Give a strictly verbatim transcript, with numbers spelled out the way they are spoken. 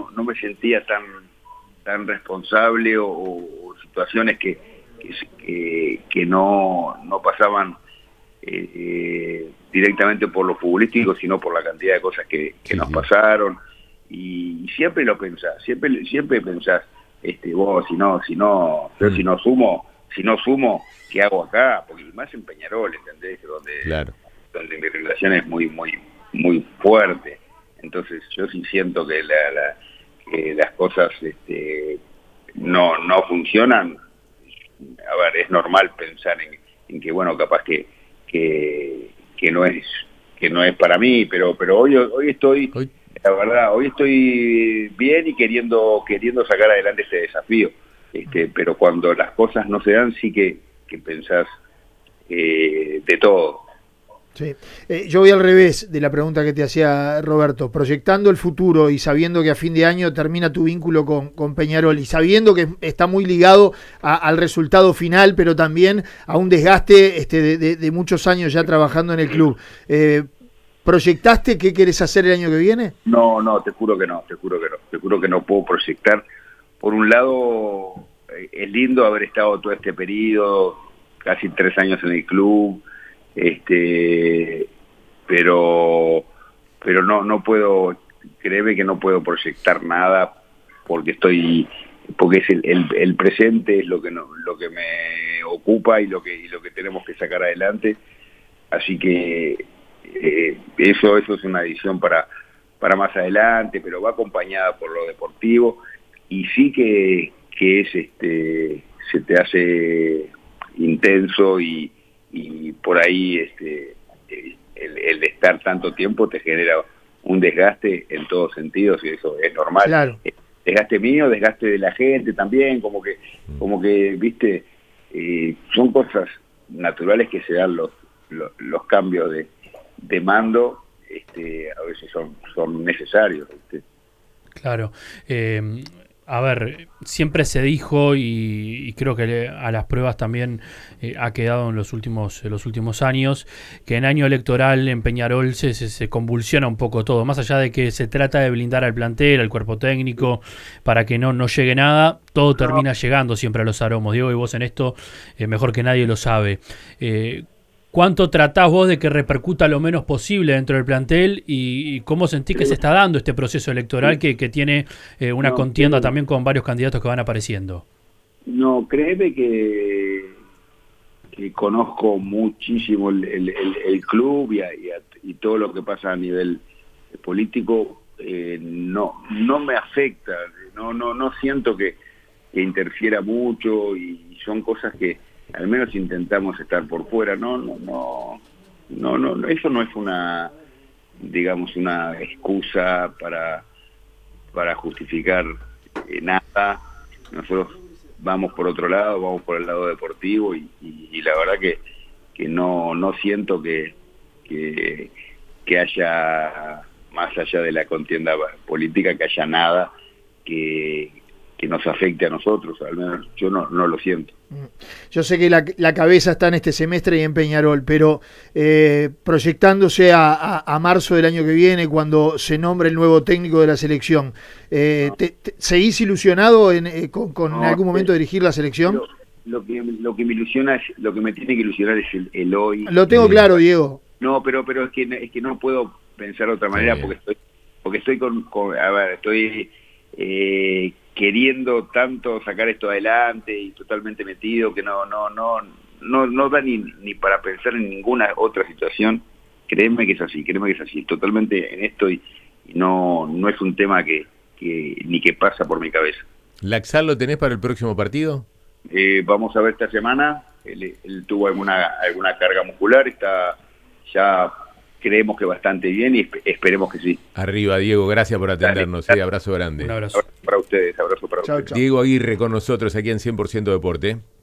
no, no me sentía tan, tan responsable o, o situaciones que, que, que, que no, no pasaban eh, eh, directamente por lo futbolístico, sino por la cantidad de cosas que, que sí, nos sí. pasaron. Y, y siempre lo pensás, siempre, siempre pensás, este, vos, si no, si no, yo mm. si no sumo, si no sumo, ¿qué hago acá? Porque más en Peñarol, ¿entendés? Donde, claro. donde mi relación es muy, muy, muy fuerte. Entonces yo sí siento que, la, la, que las cosas este, no, no funcionan. A ver, es normal pensar en, en que, bueno, capaz que, que, que no es, que no es para mí, pero, pero hoy, hoy estoy, hoy... la verdad, hoy estoy bien y queriendo, queriendo sacar adelante este desafío. Este, pero cuando las cosas no se dan, sí que, que pensás eh, de todo. Sí. Eh, yo voy al revés de la pregunta que te hacía Roberto. Proyectando el futuro y sabiendo que a fin de año termina tu vínculo con, con Peñarol y sabiendo que está muy ligado a, al resultado final, pero también a un desgaste este, de, de, de muchos años ya trabajando en el club. Eh, ¿Proyectaste qué querés hacer el año que viene? No, no, te juro que no, te juro que no. Te juro que no puedo proyectar. Por un lado, eh, es lindo haber estado todo este periodo, casi tres años en el club, este pero pero no no puedo, créeme que no puedo proyectar nada porque estoy porque es el, el, el presente es lo que no, lo que me ocupa y lo que y lo que tenemos que sacar adelante, así que eh, eso eso es una decisión para para más adelante, pero va acompañada por lo deportivo y sí que que es este se te hace intenso y y por ahí este el, el de estar tanto tiempo te genera un desgaste en todos sentidos y eso es normal. Claro. Desgaste mío, desgaste de la gente también, como que como que viste eh, son cosas naturales que se dan los los, los cambios de, de mando, este a veces son son necesarios, ¿viste? Claro. Eh... A ver, siempre se dijo y, y creo que a las pruebas también eh, ha quedado en los últimos en los últimos años que en año electoral en Peñarol se, se, se convulsiona un poco todo, más allá de que se trata de blindar al plantel, al cuerpo técnico, para que no, no llegue nada, todo termina llegando siempre a los aromos. Diego, y vos en esto eh, mejor que nadie lo sabe. Eh, ¿Cuánto tratás vos de que repercuta lo menos posible dentro del plantel y, y cómo sentís que se está dando este proceso electoral que, que tiene eh, una no, contienda créeme. también con varios candidatos que van apareciendo? No, créeme que, que conozco muchísimo el, el, el, el club y, a, y, a, y todo lo que pasa a nivel político. Eh, no no me afecta, no no no siento que, que interfiera mucho y son cosas que al menos intentamos estar por fuera. No, no, no, no, no, eso no es una, digamos, una excusa para, para justificar eh, nada. Nosotros vamos por otro lado, vamos por el lado deportivo y, y, y la verdad que, que no, no siento que, que, que haya, más allá de la contienda política, que haya nada que, que nos afecte a nosotros, al menos yo no, no lo siento. Yo sé que la, la cabeza está en este semestre y en Peñarol, pero eh, proyectándose a, a, a marzo del año que viene, cuando se nombre el nuevo técnico de la selección, eh, no. te, te, ¿seguís ilusionado en, eh, con, con no, en algún momento de dirigir la selección? Lo, lo, que, lo que me ilusiona, es, lo que me tiene que ilusionar es el, el hoy. Lo tengo eh, claro, Diego. No, pero pero es que es que no puedo pensar de otra manera, sí. porque estoy porque estoy con, con a ver, estoy eh, queriendo tanto sacar esto adelante y totalmente metido que no no no no no da ni ni para pensar en ninguna otra situación. Créeme que es así, créeme que es así, totalmente en esto y, y no no es un tema que, que ni que pasa por mi cabeza. ¿Laxal lo tenés para el próximo partido? Eh, vamos a ver esta semana, él, él tuvo alguna alguna carga muscular, está ya creemos que bastante bien y esperemos que sí. Arriba, Diego, gracias por atendernos. Sí, abrazo grande. Un abrazo. Para ustedes, abrazo para chau, ustedes. chau. Diego Aguirre con nosotros aquí en cien por ciento Deporte.